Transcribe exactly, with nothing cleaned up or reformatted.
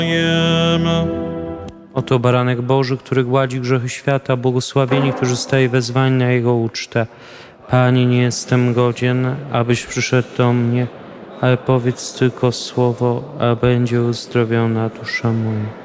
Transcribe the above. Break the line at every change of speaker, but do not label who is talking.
Oto baranek Boży, który gładzi grzechy świata, błogosławieni, którzy staje wezwani na Jego ucztę. Panie, nie jestem godzien, abyś przyszedł do mnie, ale powiedz tylko słowo, a będzie uzdrowiona dusza moja.